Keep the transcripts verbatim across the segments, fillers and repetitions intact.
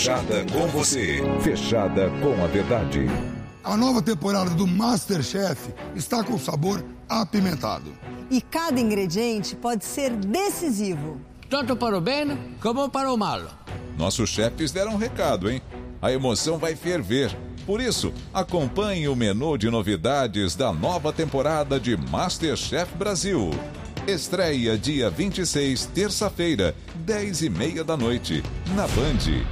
Fechada com você. Fechada com a verdade. A nova temporada do MasterChef está com sabor apimentado. E cada ingrediente pode ser decisivo. Tanto para o bem como para o mal. Nossos chefes deram um recado, hein? A emoção vai ferver. Por isso, acompanhe o menu de novidades da nova temporada de MasterChef Brasil. Estreia dia vinte e seis, terça-feira, dez e meia da noite, na Band.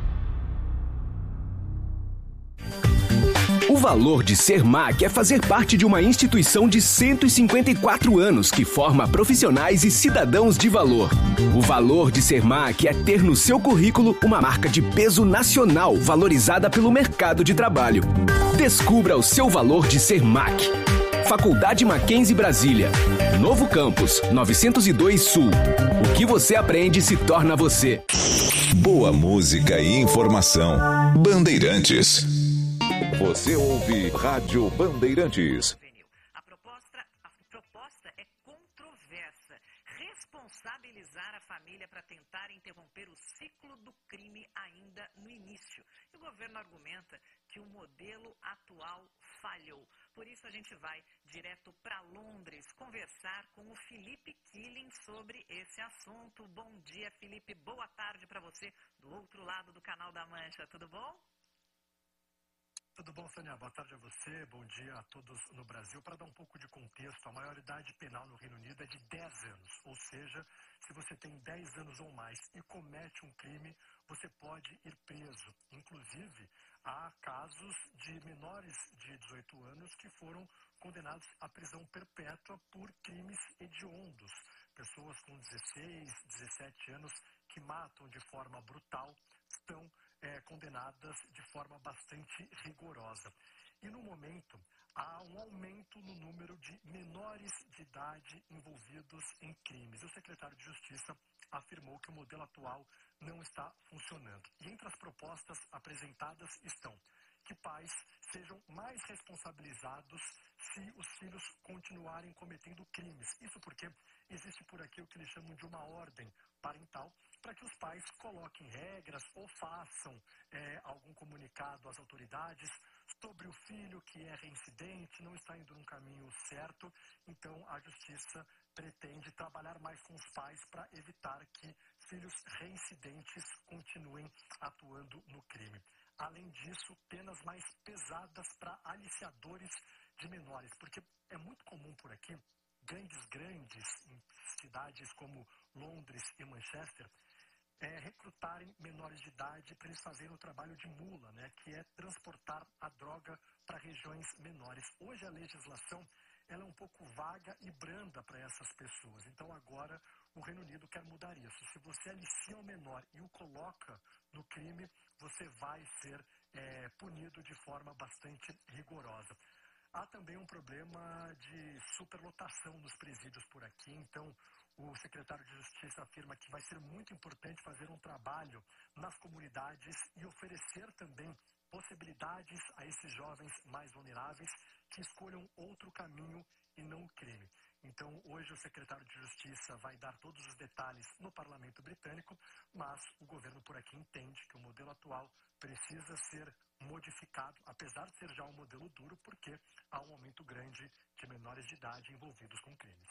O valor de ser M A C é fazer parte de uma instituição de cento e cinquenta e quatro anos que forma profissionais e cidadãos de valor. O valor de ser M A C é ter no seu currículo uma marca de peso nacional valorizada pelo mercado de trabalho. Descubra o seu valor de ser M A C. Faculdade Mackenzie Brasília. Novo Campus, novecentos e dois Sul. O que você aprende se torna você. Boa música e informação. Bandeirantes. Você ouve Rádio Bandeirantes. A proposta, a proposta é controversa. Responsabilizar a família para tentar interromper o ciclo do crime ainda no início. E o governo argumenta que o modelo atual falhou. Por isso a gente vai direto para Londres conversar com o Felipe Killing sobre esse assunto. Bom dia, Felipe. Boa tarde para você do outro lado do Canal da Mancha. Tudo bom? Tudo bom, Sônia? Boa tarde a você, bom dia a todos no Brasil. Para dar um pouco de contexto, a maioridade penal no Reino Unido é de dez anos, ou seja, se você tem dez anos ou mais e comete um crime, você pode ir preso. Inclusive, há casos de menores de dezoito anos que foram condenados à prisão perpétua por crimes hediondos. Pessoas com dezesseis, dezessete anos que matam de forma brutal estão É, condenadas de forma bastante rigorosa. E no momento, há um aumento no número de menores de idade envolvidos em crimes. O secretário de Justiça afirmou que o modelo atual não está funcionando. E entre as propostas apresentadas estão que pais sejam mais responsabilizados se os filhos continuarem cometendo crimes. Isso porque existe por aqui o que eles chamam de uma ordem parental, para que os pais coloquem regras ou façam é, algum comunicado às autoridades sobre o filho que é reincidente, não está indo num caminho certo. Então, a Justiça pretende trabalhar mais com os pais para evitar que filhos reincidentes continuem atuando no crime. Além disso, penas mais pesadas para aliciadores de menores, porque é muito comum por aqui, gangues grandes em cidades como Londres e Manchester, é, recrutarem menores de idade para eles fazerem o trabalho de mula, né, que é transportar a droga para regiões menores. Hoje a legislação ela é um pouco vaga e branda para essas pessoas. Então agora o Reino Unido quer mudar isso. Se você alicia um menor e o coloca no crime, você vai ser é, punido de forma bastante rigorosa. Há também um problema de superlotação nos presídios por aqui, então o secretário de Justiça afirma que vai ser muito importante fazer um trabalho nas comunidades e oferecer também possibilidades a esses jovens mais vulneráveis que escolham outro caminho e não o crime. Então, hoje o secretário de Justiça vai dar todos os detalhes no Parlamento Britânico, mas o governo por aqui entende que o modelo atual precisa ser modificado, apesar de ser já um modelo duro, porque há um aumento grande de menores de idade envolvidos com crimes.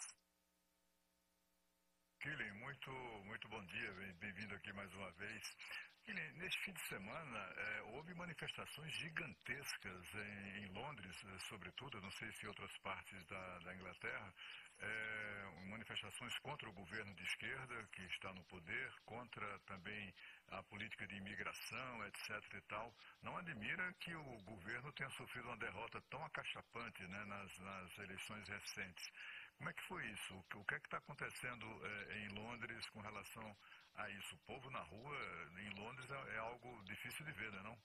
Killing, muito, muito bom dia, bem-vindo aqui mais uma vez. Killing, neste fim de semana é, houve manifestações gigantescas em, em Londres, sobretudo, não sei se em outras partes da, da Inglaterra, é, manifestações contra o governo de esquerda que está no poder, contra também a política de imigração, etc e tal. Não admira que o governo tenha sofrido uma derrota tão acachapante, né, nas, nas eleições recentes. Como é que foi isso? O que é que está acontecendo é, em Londres com relação a isso? O povo na rua em Londres é, é algo difícil de ver, não é não?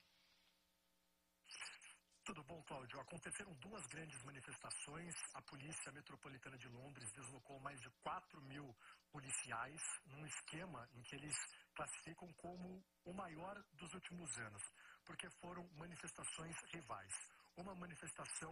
Tudo bom, Cláudio? Aconteceram duas grandes manifestações. A Polícia Metropolitana de Londres deslocou mais de quatro mil policiais num esquema em que eles classificam como o maior dos últimos anos, porque foram manifestações rivais. Uma manifestação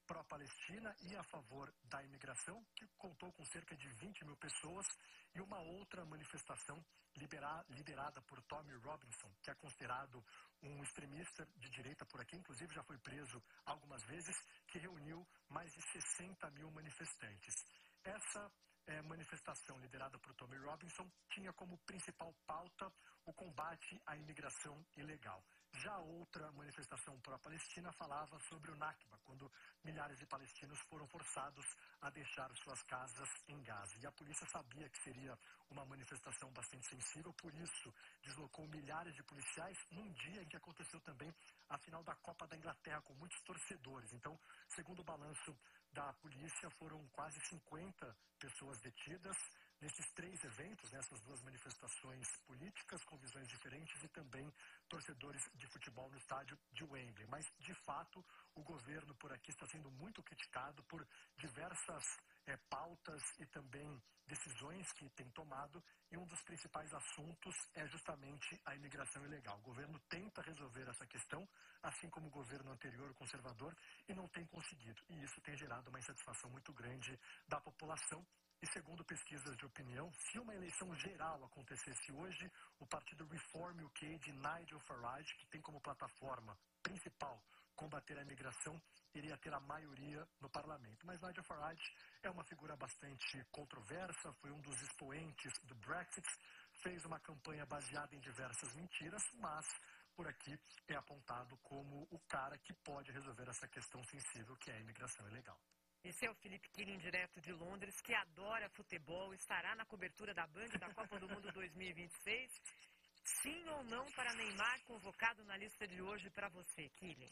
pró-Palestina e a favor da imigração, que contou com cerca de vinte mil pessoas, e uma outra manifestação libera, liderada por Tommy Robinson, que é considerado um extremista de direita por aqui, inclusive já foi preso algumas vezes, que reuniu mais de sessenta mil manifestantes. Essa é, manifestação liderada por Tommy Robinson tinha como principal pauta o combate à imigração ilegal. Já outra manifestação pró-Palestina falava sobre o Nakba, quando milhares de palestinos foram forçados a deixar suas casas em Gaza. E a polícia sabia que seria uma manifestação bastante sensível, por isso deslocou milhares de policiais num dia em que aconteceu também a final da Copa da Inglaterra, com muitos torcedores. Então, segundo o balanço da polícia, foram quase cinquenta pessoas detidas nesses três eventos, nessas duas manifestações políticas com visões diferentes e também torcedores de futebol no estádio de Wembley. Mas, de fato, o governo por aqui está sendo muito criticado por diversas é, pautas e também decisões que tem tomado, e um dos principais assuntos é justamente a imigração ilegal. O governo tenta resolver essa questão, assim como o governo anterior, conservador, e não tem conseguido. E isso tem gerado uma insatisfação muito grande da população. E segundo pesquisas de opinião, se uma eleição geral acontecesse hoje, o partido Reform U K de Nigel Farage, que tem como plataforma principal combater a imigração, iria ter a maioria no parlamento. Mas Nigel Farage é uma figura bastante controversa, foi um dos expoentes do Brexit, fez uma campanha baseada em diversas mentiras, mas por aqui é apontado como o cara que pode resolver essa questão sensível que é a imigração ilegal. Esse é o Felipe Killing, direto de Londres, que adora futebol, estará na cobertura da Band da Copa do Mundo dois mil e vinte e seis. Sim ou não para Neymar convocado na lista de hoje para você, Killing?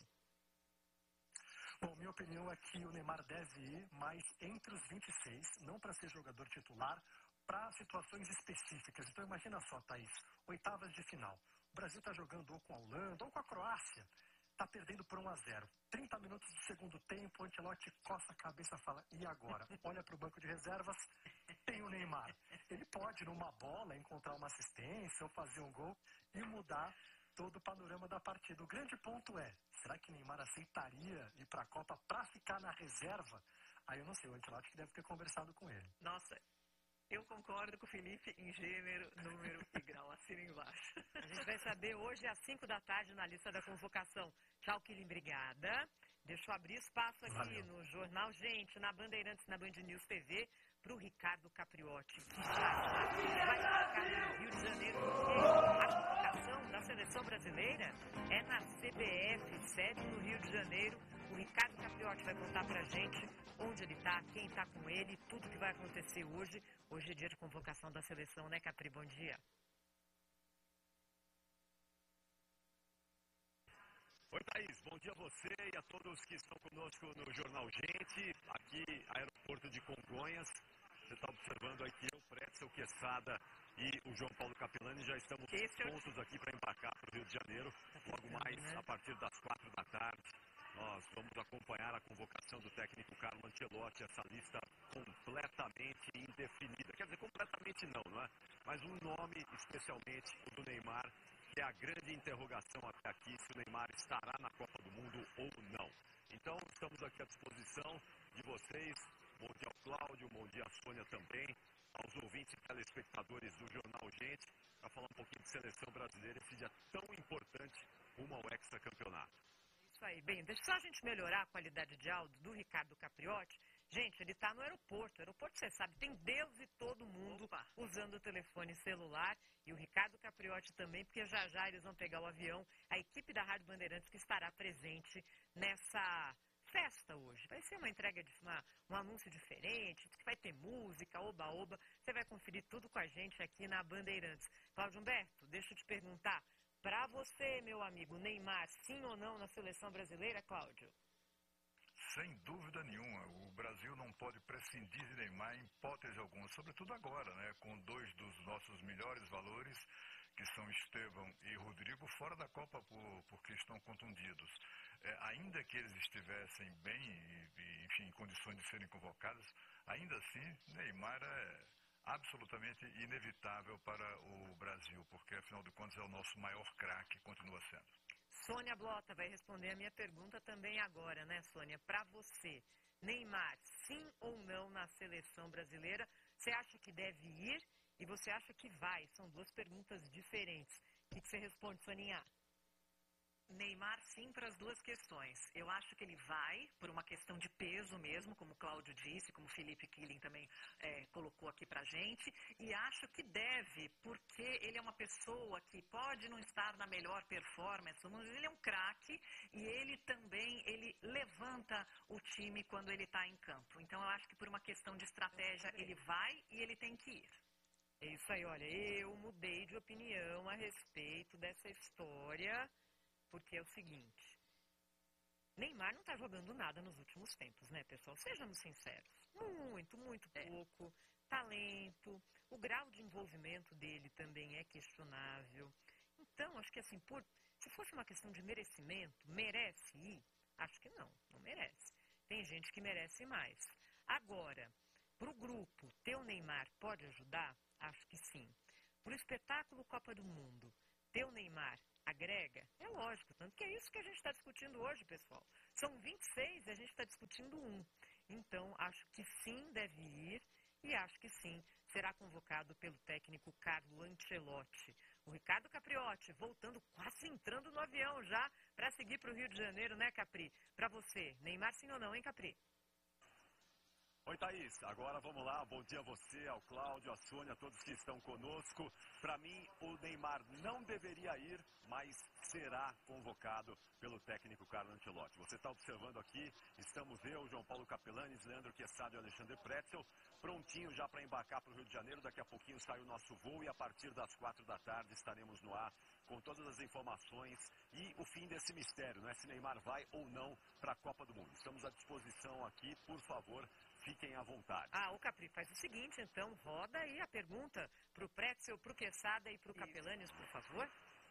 Bom, minha opinião é que o Neymar deve ir, mas entre os vinte e seis, não para ser jogador titular, para situações específicas. Então imagina só, Thaís, oitavas de final. O Brasil está jogando ou com a Holanda ou com a Croácia. Está perdendo por um a zero. trinta minutos do segundo tempo, o Ancelotti coça a cabeça e fala, e agora? Olha para o banco de reservas, tem o Neymar. Ele pode, numa bola, encontrar uma assistência ou fazer um gol e mudar todo o panorama da partida. O grande ponto é, será que Neymar aceitaria ir para a Copa para ficar na reserva? Aí eu não sei, o Ancelotti que deve ter conversado com ele. Nossa, eu concordo com o Felipe em gênero, número e grau. Assina embaixo. A gente vai saber hoje às cinco da tarde na lista da convocação. Tchau, Killing, obrigada. Deixa eu abrir espaço aqui Valeu. no Jornal Gente, na Bandeirantes, na Band News T V, para o Ricardo Capriotti, que já vai marcar no Rio de Janeiro, porque a convocação da seleção brasileira é na C B F, sede no Rio de Janeiro. O Ricardo Capriotti vai contar pra gente onde ele tá, quem tá com ele, tudo que vai acontecer hoje. Hoje é dia de convocação da seleção, né, Capri? Bom dia. Oi, Thaís. Bom dia a você e a todos que estão conosco no Jornal Gente, aqui aeroporto de Congonhas. Você está observando aqui o Pretzel Quesada e o João Paulo Capilani. Já estamos prontos aqui para embarcar para o Rio de Janeiro. Logo mais, a partir das quatro da tarde, nós vamos acompanhar a convocação do técnico Carlo Ancelotti, essa lista completamente indefinida. Quer dizer, completamente não, não é? Mas um nome, especialmente o do Neymar, que é a grande interrogação até aqui, se o Neymar estará na Copa do Mundo ou não. Então, estamos aqui à disposição de vocês. Bom dia ao Cláudio, bom dia à Sônia também, aos ouvintes e telespectadores do Jornal Gente, para falar um pouquinho de seleção brasileira, esse dia tão importante rumo ao hexacampeonato. Isso aí. Bem, deixa só a gente melhorar a qualidade de áudio do Ricardo Capriotti. Gente, ele está no aeroporto. O aeroporto, você sabe, tem Deus e todo mundo Opa. usando o telefone celular. E o Ricardo Capriotti também, porque já já eles vão pegar o avião. A equipe da Rádio Bandeirantes que estará presente nessa festa hoje. Vai ser uma entrega, de uma, um anúncio diferente, que vai ter música, oba-oba. Você vai conferir tudo com a gente aqui na Bandeirantes. Cláudio Humberto, deixa eu te perguntar. Para você, meu amigo, Neymar, sim ou não na seleção brasileira, Cláudio? Sem dúvida nenhuma. O Brasil não pode prescindir de Neymar em hipótese alguma, sobretudo agora, né, com dois dos nossos melhores valores, que são Estevão e Rodrigo, fora da Copa por, porque estão contundidos. É, ainda que eles estivessem bem, e, e, enfim, em condições de serem convocados, ainda assim, Neymar é absolutamente inevitável para o Brasil, porque, afinal de contas, é o nosso maior craque, continua sendo. Sônia Blota vai responder a minha pergunta também agora, né, Sônia? Para você, Neymar, sim ou não na seleção brasileira? Você acha que deve ir e você acha que vai? São duas perguntas diferentes. O que, que você responde, Soninha? Neymar, sim, para as duas questões. Eu acho que ele vai, por uma questão de peso mesmo, como o Cláudio disse, como o Felipe Killing também é, colocou aqui pra gente, e acho que deve, porque ele é uma pessoa que pode não estar na melhor performance, mas ele é um craque, e ele também, ele levanta o time quando ele está em campo. Então eu acho que por uma questão de estratégia, ele vai e ele tem que ir. É isso aí, olha, eu mudei de opinião a respeito dessa história... Porque é o seguinte, Neymar não está jogando nada nos últimos tempos, né, pessoal? Sejamos sinceros. Muito, muito pouco. Talento. O grau de envolvimento dele também é questionável. Então, acho que assim, por, se fosse uma questão de merecimento, merece ir? Acho que não, não merece. Tem gente que merece mais. Agora, para o grupo, ter o Neymar pode ajudar? Acho que sim. Para o espetáculo Copa do Mundo, ter o Neymar agrega? É lógico, tanto que é isso que a gente está discutindo hoje, pessoal. São vinte e seis e a gente está discutindo um. Então, acho que sim, deve ir e acho que sim, será convocado pelo técnico Carlo Ancelotti. O Ricardo Capriotti, voltando, quase entrando no avião já, para seguir para o Rio de Janeiro, né, Capri? Para você, Neymar sim ou não, hein, Capri? Oi, Thaís. Agora vamos lá. Bom dia a você, ao Cláudio, a Sônia, a todos que estão conosco. Para mim, o Neymar não deveria ir, mas será convocado pelo técnico Carlo Ancelotti. Você está observando aqui, estamos eu, João Paulo Capelanes, Leandro Quezada e Alexandre Pretzel, prontinhos já para embarcar para o Rio de Janeiro. Daqui a pouquinho sai o nosso voo e a partir das quatro da tarde estaremos no ar com todas as informações e o fim desse mistério, né? Se Neymar vai ou não para a Copa do Mundo. Estamos à disposição aqui, por favor, fiquem à vontade. Ah, o Capri, faz o seguinte, então, roda aí a pergunta para o Pretzel, para o Quezada e para o Capelanes, por favor.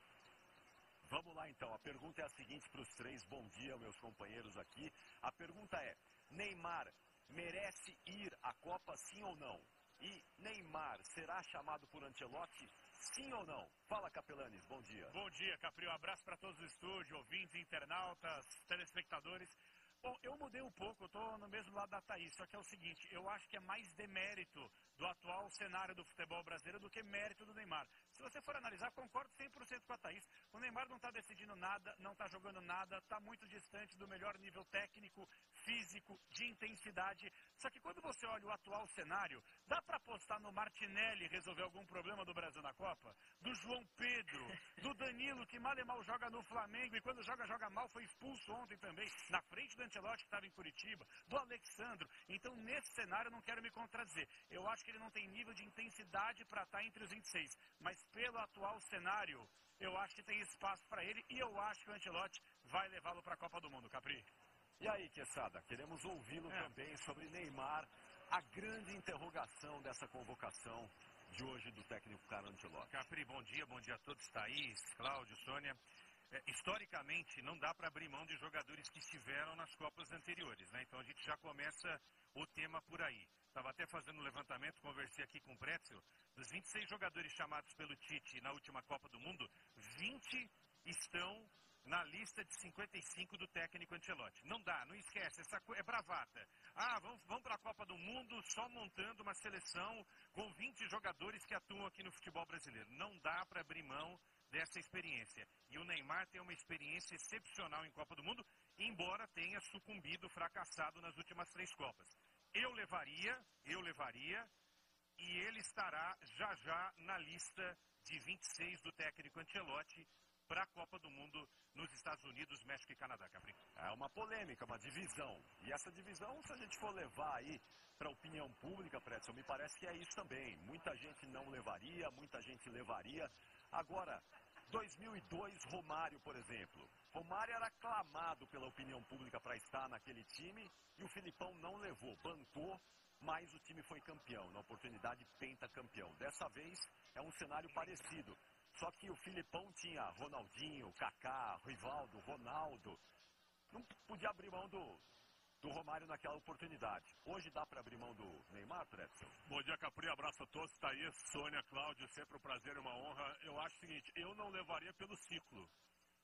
Vamos lá, então. A pergunta é a seguinte para os três. Bom dia, meus companheiros aqui. A pergunta é, Neymar merece ir à Copa, sim ou não? E Neymar será chamado por Ancelotti, sim ou não? Fala, Capelanes, bom dia. Bom dia, Capri. Um abraço para todos os estúdios, ouvintes, internautas, telespectadores. Bom, eu mudei um pouco, eu estou no mesmo lado da Thaís, só que é o seguinte, eu acho que é mais demérito do atual cenário do futebol brasileiro do que mérito do Neymar. Se você for analisar, concordo cem por cento com a Thaís. O Neymar não está decidindo nada, não está jogando nada, está muito distante do melhor nível técnico, físico, de intensidade. Só que quando você olha o atual cenário, dá para apostar no Martinelli resolver algum problema do Brasil na Copa? Do João Pedro, do Danilo, que mal e mal joga no Flamengo e quando joga, joga mal, foi expulso ontem também, na frente do Ancelotti que estava em Curitiba, do Alexandro. Então, nesse cenário, eu não quero me contradizer. Eu acho que ele não tem nível de intensidade para estar entre os vinte e seis, mas pelo atual cenário, eu acho que tem espaço para ele e eu acho que o Ancelotti vai levá-lo para a Copa do Mundo, Capri. E aí, Quezada, queremos ouvi-lo é. também sobre Neymar, a grande interrogação dessa convocação de hoje do técnico Carlo Ancelotti. Capri, bom dia, bom dia a todos, Thaís, Cláudio, Sônia. É, historicamente, não dá para abrir mão de jogadores que estiveram nas Copas anteriores, né? Então a gente já começa o tema por aí. Estava até fazendo um levantamento, conversei aqui com o Pretzel, dos vinte e seis jogadores chamados pelo Tite na última Copa do Mundo, vinte estão na lista de cinquenta e cinco do técnico Ancelotti. Não dá, não esquece, essa é bravata. Ah, vamos, vamos para a Copa do Mundo só montando uma seleção com vinte jogadores que atuam aqui no futebol brasileiro. Não dá para abrir mão dessa experiência. E o Neymar tem uma experiência excepcional em Copa do Mundo, embora tenha sucumbido, fracassado nas últimas três Copas. Eu levaria, eu levaria, e ele estará já já na lista de vinte e seis do técnico Ancelotti para a Copa do Mundo nos Estados Unidos, México e Canadá, Capri. É uma polêmica, uma divisão. E essa divisão, se a gente for levar aí para a opinião pública, Pretzel, me parece que é isso também. Muita gente não levaria, muita gente levaria. Agora, dois mil e dois, Romário, por exemplo. Romário era aclamado pela opinião pública para estar naquele time e o Filipão não levou, bancou, mas o time foi campeão, na oportunidade pentacampeão. Dessa vez é um cenário parecido. Só que o Filipão tinha Ronaldinho, Kaká, Rivaldo, Ronaldo. Não podia abrir mão do, do Romário naquela oportunidade. Hoje dá para abrir mão do Neymar, Pretzel? Bom dia, Capri. Abraço a todos. Thaís, Sônia, Cláudio, sempre um prazer e uma honra. Eu acho o seguinte, eu não levaria pelo ciclo.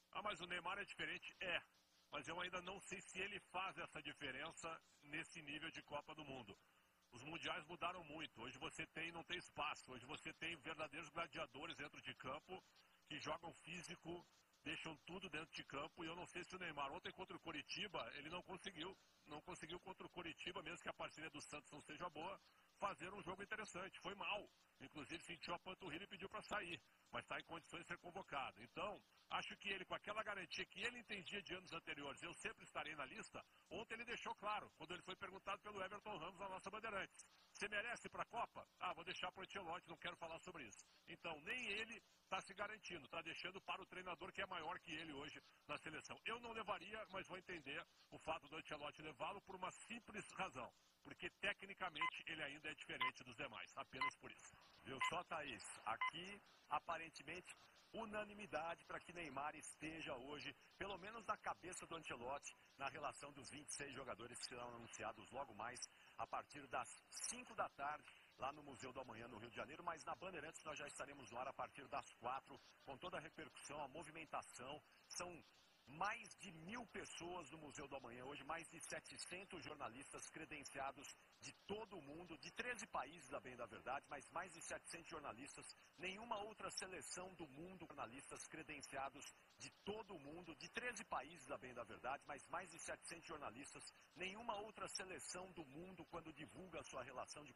Ah, mas o Neymar é diferente? É. Mas eu ainda não sei se ele faz essa diferença nesse nível de Copa do Mundo. Os mundiais mudaram muito. Hoje você tem, não tem espaço. Hoje você tem verdadeiros gladiadores dentro de campo que jogam físico, deixam tudo dentro de campo. E eu não sei se o Neymar, ontem contra o Coritiba, ele não conseguiu. Não conseguiu contra o Coritiba, mesmo que a parceria do Santos não seja boa, fazer um jogo interessante. Foi mal. Inclusive sentiu a panturrilha e pediu para sair. Mas está em condições de ser convocado. Então, acho que ele, com aquela garantia que ele entendia de anos anteriores, eu sempre estarei na lista, ontem ele deixou claro, quando ele foi perguntado pelo Everton Ramos na nossa Bandeirantes. Você merece para a Copa? Ah, vou deixar para o Ancelotti, não quero falar sobre isso. Então, nem ele está se garantindo, está deixando para o treinador que é maior que ele hoje na seleção. Eu não levaria, mas vou entender o fato do Ancelotti levá-lo por uma simples razão. Porque tecnicamente ele ainda é diferente dos demais, apenas por isso. Viu só, Thaís? Aqui, aparentemente, unanimidade para que Neymar esteja hoje, pelo menos na cabeça do Ancelotti, na relação dos vinte e seis jogadores que serão anunciados logo mais, a partir das cinco da tarde, lá no Museu do Amanhã, no Rio de Janeiro. Mas na Bandeirantes nós já estaremos no ar a partir das quatro, com toda a repercussão, a movimentação. São mais de mil pessoas no Museu do Amanhã hoje, mais de setecentos jornalistas credenciados de todo o mundo, de treze países, a bem da verdade, mas mais de setecentos jornalistas, nenhuma outra seleção do mundo, jornalistas credenciados de todo o mundo, de treze países, a bem da verdade, mas mais de setecentos jornalistas, nenhuma outra seleção do mundo, quando divulga a sua relação de